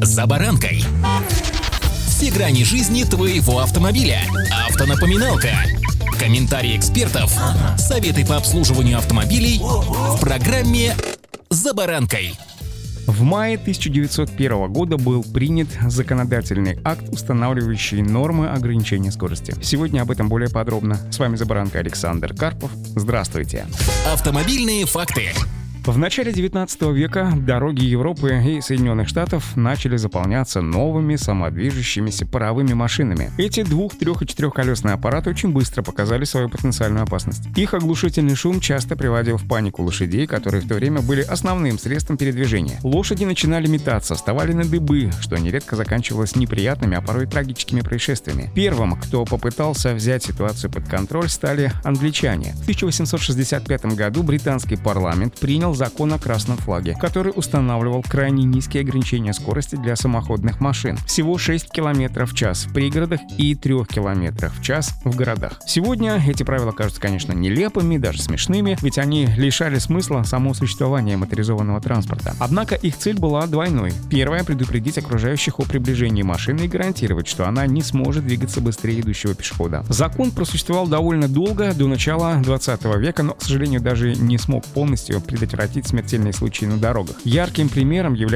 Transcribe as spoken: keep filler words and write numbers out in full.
«За баранкой». Все грани жизни твоего автомобиля. Автонапоминалка. Комментарии экспертов. Советы по обслуживанию автомобилей в программе «За баранкой». В мае тысяча девятьсот первого года был принят законодательный акт, устанавливающий нормы ограничения скорости. Сегодня об этом более подробно. С вами «За баранкой» Александр Карпов. Здравствуйте. Автомобильные факты. В начале девятнадцатого века дороги Европы и Соединенных Штатов начали заполняться новыми самодвижущимися паровыми машинами. Эти двух-, трех- и четырехколесные аппараты очень быстро показали свою потенциальную опасность. Их оглушительный шум часто приводил в панику лошадей, которые в то время были основным средством передвижения. Лошади начинали метаться, вставали на дыбы, что нередко заканчивалось неприятными, а порой трагическими происшествиями. Первым, кто попытался взять ситуацию под контроль, стали англичане. В тысяча восемьсот шестьдесят пятом году британский парламент принял закон о красном флаге, который устанавливал крайне низкие ограничения скорости для самоходных машин. Всего шесть километров в час в пригородах и три километра в час в городах. Сегодня эти правила кажутся, конечно, нелепыми, даже смешными, ведь они лишали смысла само существования моторизованного транспорта. Однако их цель была двойной. Первая — предупредить окружающих о приближении машины и гарантировать, что она не сможет двигаться быстрее идущего пешехода. Закон просуществовал довольно долго, до начала двадцатого века, но, к сожалению, даже не смог полностью предотвратить смертельные случаи на дорогах. Ярким примером является